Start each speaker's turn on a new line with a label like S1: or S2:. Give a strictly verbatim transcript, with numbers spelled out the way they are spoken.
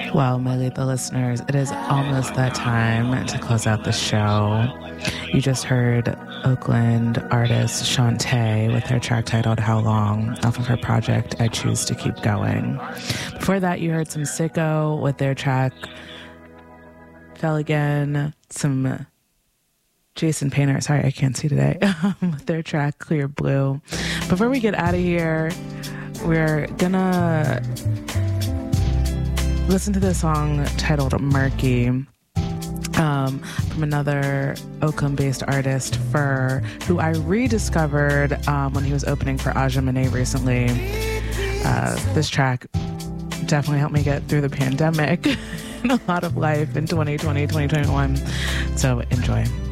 S1: Well, my lethal listeners, it is almost that time to close out the show. You just heard Oakland artist Shantae with her track titled How Long off of her project I Choose to Keep Going. Before that, you heard some Sicko with their track Fell Again, some Jason Painter, sorry I can't see today, with their track Clear Blue. Before we get out of here, we're gonna listen to this song titled Murky um, from another Oakland-based artist, Fur, who I rediscovered um, when he was opening for Aja Monet recently. Uh, this track definitely helped me get through the pandemic and a lot of life in twenty twenty, twenty twenty-one. So enjoy.